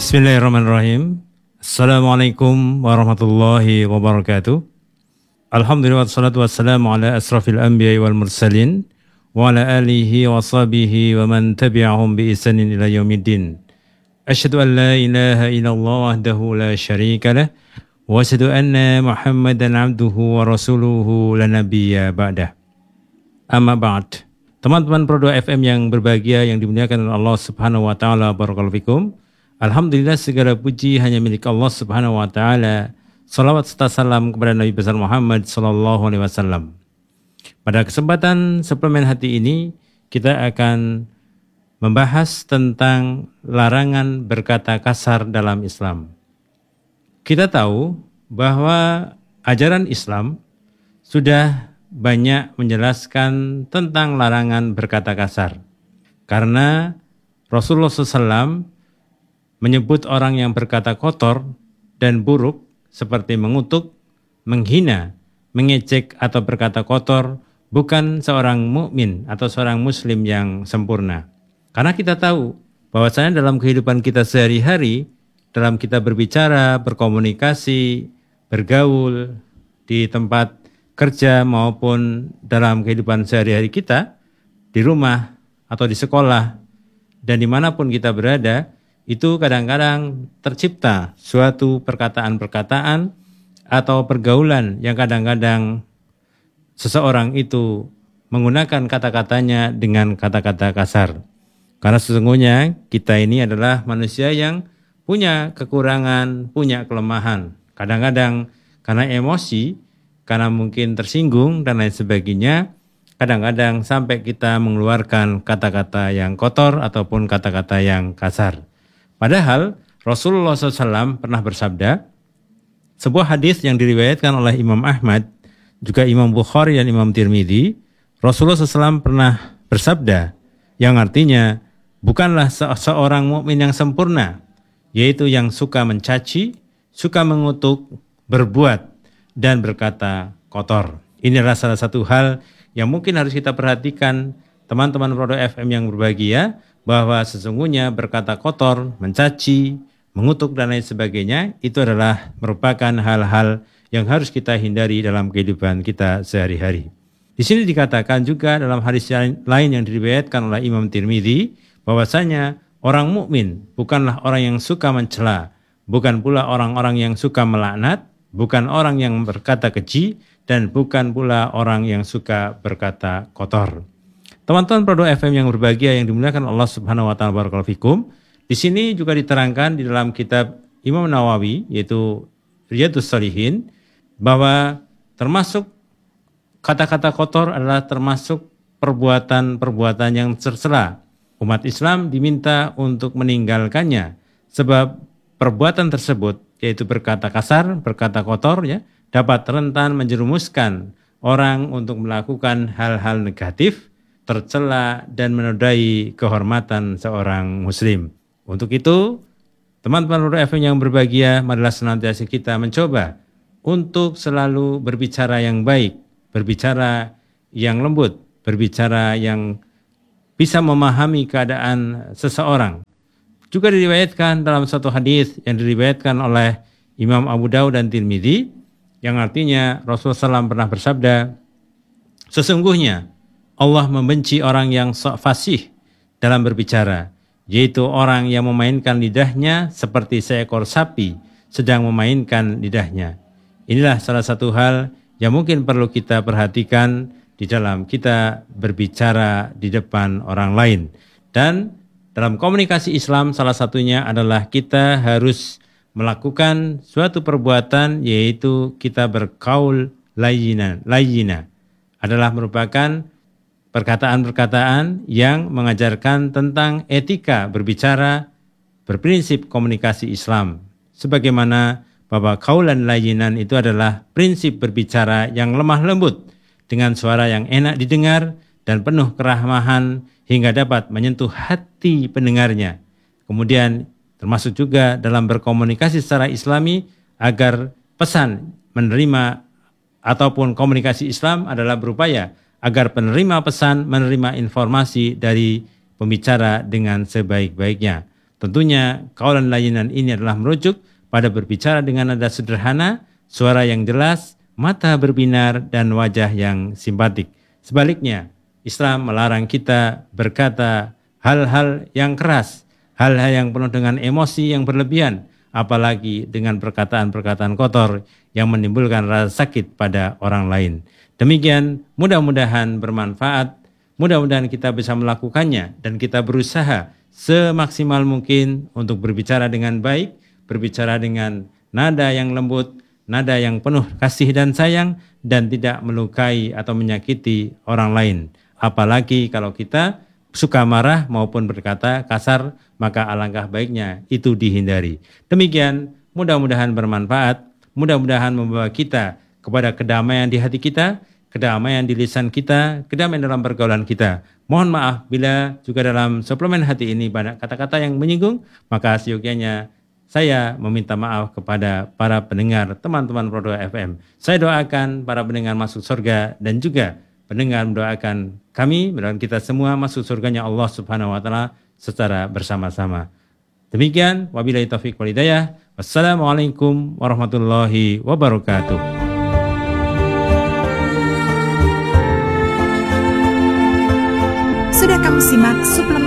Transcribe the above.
Bismillahirrahmanirrahim. Assalamualaikum warahmatullahi wabarakatuh. Alhamdulillah wassalatu wassalamu ala asrafil anbiya wal mursalin wa ala alihi wa sahbihi wa man tabi'ahum bi ihsanin ila yaumiddin. Asyhadu an la ilaha illallah wahdahu la syarika lah wa asyhadu anna Muhammadan abduhu wa rasuluhu la nabiyya ba'dah. Amma ba'd. Teman-teman Pro 2 FM yang berbahagia yang dimuliakan oleh Allah Subhanahu wa taala, barakallahu fikum. Alhamdulillah segala puji hanya milik Allah Subhanahu wa taala. Salawat serta salam kepada Nabi besar Muhammad sallallahu alaihi wasallam. Pada kesempatan suplemen hati ini kita akan membahas tentang larangan berkata kasar dalam Islam. Kita tahu bahwa ajaran Islam sudah banyak menjelaskan tentang larangan berkata kasar. Karena Rasulullah SAW menyebut orang yang berkata kotor dan buruk seperti mengutuk, menghina, mengejek atau berkata kotor bukan seorang mukmin atau seorang muslim yang sempurna. Karena kita tahu bahwasanya dalam kehidupan kita sehari-hari, dalam kita berbicara, berkomunikasi, bergaul di tempat kerja maupun dalam kehidupan sehari-hari kita, di rumah atau di sekolah dan dimanapun kita berada, itu kadang-kadang tercipta suatu perkataan-perkataan atau pergaulan yang kadang-kadang seseorang itu menggunakan kata-katanya dengan kata-kata kasar. Karena sesungguhnya kita ini adalah manusia yang punya kekurangan, punya kelemahan. Kadang-kadang karena emosi, karena mungkin tersinggung dan lain sebagainya, kadang-kadang sampai kita mengeluarkan kata-kata yang kotor ataupun kata-kata yang kasar. Padahal Rasulullah SAW pernah bersabda, sebuah hadis yang diriwayatkan oleh Imam Ahmad, juga Imam Bukhari dan Imam Tirmidzi, Rasulullah SAW pernah bersabda, yang artinya bukanlah seorang mukmin yang sempurna, yaitu yang suka mencaci, suka mengutuk, berbuat, dan berkata kotor. Ini adalah salah satu hal yang mungkin harus kita perhatikan, teman-teman Pro 2 FM yang berbahagia, bahwa sesungguhnya berkata kotor, mencaci, mengutuk dan lain sebagainya itu adalah merupakan hal-hal yang harus kita hindari dalam kehidupan kita sehari-hari. Di sini dikatakan juga dalam hadis lain yang diriwayatkan oleh Imam Tirmidzi bahwasanya orang mukmin bukanlah orang yang suka mencela, bukan pula orang-orang yang suka melaknat, bukan orang yang berkata keji dan bukan pula orang yang suka berkata kotor. Teman-teman Pro 2 FM yang berbahagia yang dimuliakan Allah Subhanahu wa taala, barakallahu fikum. Di sini juga diterangkan di dalam kitab Imam Nawawi yaitu Riyadhus Shalihin bahwa termasuk kata-kata kotor adalah termasuk perbuatan-perbuatan yang tercela. Umat Islam diminta untuk meninggalkannya sebab perbuatan tersebut yaitu berkata kasar, berkata kotor ya, dapat rentan menjerumuskan orang untuk melakukan hal-hal negatif, tercela dan menodai kehormatan seorang muslim. Untuk itu, teman-teman Pro 2 FM yang berbahagia, marilah senantiasa kita mencoba untuk selalu berbicara yang baik, berbicara yang lembut, berbicara yang bisa memahami keadaan seseorang. Juga diriwayatkan dalam satu hadis yang diriwayatkan oleh Imam Abu Daud dan Tirmidzi, yang artinya Rasulullah SAW pernah bersabda, sesungguhnya Allah membenci orang yang sok fasih dalam berbicara, yaitu orang yang memainkan lidahnya seperti seekor sapi sedang memainkan lidahnya. Inilah salah satu hal yang mungkin perlu kita perhatikan di dalam kita berbicara di depan orang lain. Dan dalam komunikasi Islam salah satunya adalah kita harus melakukan suatu perbuatan yaitu kita berkaul layyina adalah merupakan perkataan-perkataan yang mengajarkan tentang etika berbicara, berprinsip komunikasi Islam. Sebagaimana bahwa kaulan layyinan itu adalah prinsip berbicara yang lemah lembut dengan suara yang enak didengar dan penuh kerahmahan hingga dapat menyentuh hati pendengarnya. Kemudian termasuk juga dalam berkomunikasi secara Islami agar pesan menerima ataupun komunikasi Islam adalah berupaya agar penerima pesan menerima informasi dari pembicara dengan sebaik-baiknya. Tentunya qaulan layyinan ini adalah merujuk pada berbicara dengan nada sederhana, suara yang jelas, mata berbinar, dan wajah yang simpatik. Sebaliknya, Islam melarang kita berkata hal-hal yang keras, hal-hal yang penuh dengan emosi yang berlebihan, apalagi dengan perkataan-perkataan kotor yang menimbulkan rasa sakit pada orang lain. Demikian, mudah-mudahan bermanfaat, mudah-mudahan kita bisa melakukannya dan kita berusaha semaksimal mungkin untuk berbicara dengan baik, berbicara dengan nada yang lembut, nada yang penuh kasih dan sayang, dan tidak melukai atau menyakiti orang lain. Apalagi kalau kita suka marah maupun berkata kasar, maka alangkah baiknya itu dihindari. Demikian, mudah-mudahan bermanfaat, mudah-mudahan membawa kita kepada kedamaian di hati kita, kedamaian di lisan kita, kedamaian dalam pergaulan kita. Mohon maaf bila juga dalam suplemen hati ini banyak kata-kata yang menyinggung, maka seyogianya saya meminta maaf kepada para pendengar teman-teman Pro 2 FM. Saya doakan para pendengar masuk surga dan juga pendengar mendoakan kami, mendoakan kita semua masuk surganya Allah Subhanahu wa taala secara bersama-sama. Demikian, wabillahi taufiq wal hidayah. Wassalamualaikum warahmatullahi wabarakatuh. Sudah kamu simak suplemen